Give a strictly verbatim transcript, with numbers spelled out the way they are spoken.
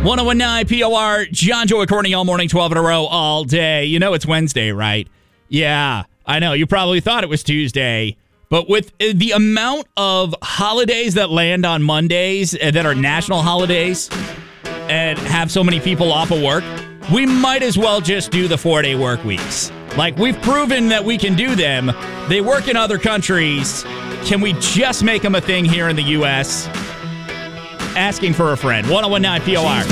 ten nineteen P O R, John, Joey, Courtney, all morning, twelve in a row, all day. You know it's Wednesday, right? Yeah, I know. You probably thought it was Tuesday. But with the amount of holidays that land on Mondays that are national holidays and have so many people off of work, we might as well just do the four-day work weeks. Like, we've proven that we can do them. They work in other countries. Can we just make them a thing here in the U S? Asking for a friend. ten nineteen P O R.